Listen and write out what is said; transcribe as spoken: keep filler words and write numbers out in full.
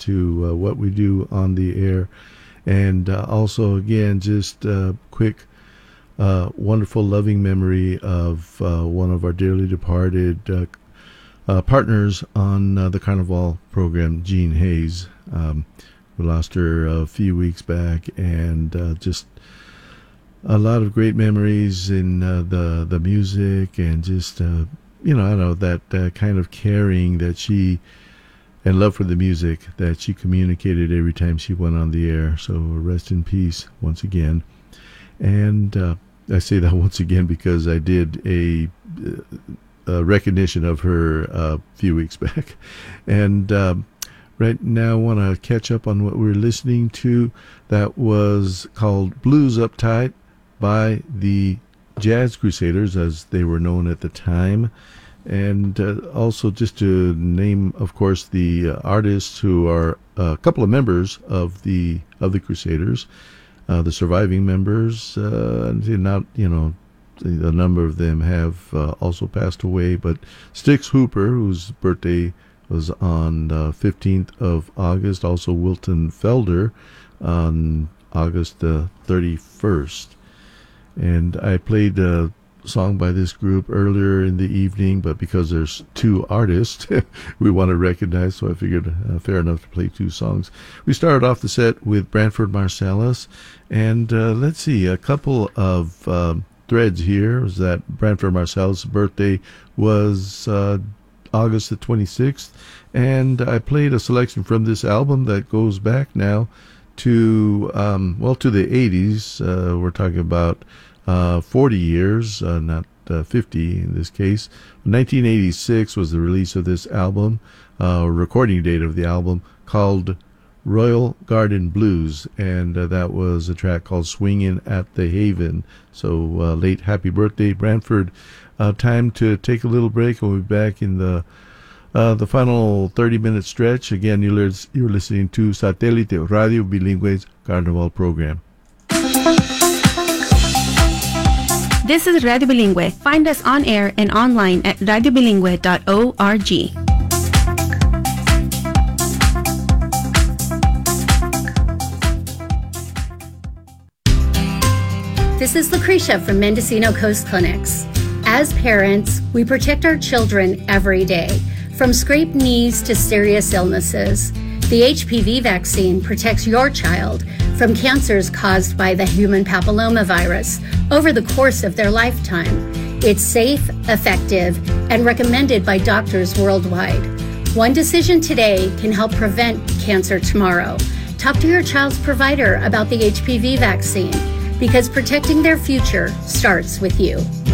to uh, what we do on the air. And uh, also, again, just a quick, uh, wonderful, loving memory of uh, one of our dearly departed uh, uh, partners on uh, the Carnival program, Jean Hayes. Um, we lost her a few weeks back, and uh, just a lot of great memories in uh, the the music, and just uh, you know, I don't know, that uh, kind of caring that she and love for the music that she communicated every time she went on the air. So rest in peace once again. And uh, I say that once again because I did a, a recognition of her a few weeks back. And um, right now I want to catch up on what we're listening to. That was called Blues Uptight by the Jazz Crusaders, as they were known at the time. And uh, also just to name, of course, the uh, artists who are uh, a couple of members of the of the Crusaders, uh, the surviving members, uh, and not, you know, a number of them have uh, also passed away, but Styx Hooper, whose birthday was on the fifteenth of August, also Wilton Felder on August the thirty-first. And I played a song by this group earlier in the evening, but because there's two artists we want to recognize, so I figured uh, fair enough to play two songs. We started off the set with Branford Marsalis, and uh, let's see, a couple of um, threads here is that Branford Marsalis' birthday was uh, August the twenty-sixth, and I played a selection from this album that goes back now to, um, well, to the eighties. Uh, we're talking about Uh, forty years, uh, not uh, fifty in this case. nineteen eighty-six was the release of this album, uh, recording date of the album, called Royal Garden Blues, and uh, that was a track called Swingin' at the Haven. So uh, late happy birthday, Branford. Uh, time to take a little break, and we'll be back in the uh, the final thirty-minute stretch. Again, you're, you're listening to Satellite Radio Bilingüe's Carnival program. This is Radio Bilingüe. Find us on air and online at radio bilingüe dot org. This is Lucretia from Mendocino Coast Clinics. As parents, we protect our children every day, from scraped knees to serious illnesses. The H P V vaccine protects your child from cancers caused by the human papillomavirus over the course of their lifetime. It's safe, effective, and recommended by doctors worldwide. One decision today can help prevent cancer tomorrow. Talk to your child's provider about the H P V vaccine, because protecting their future starts with you.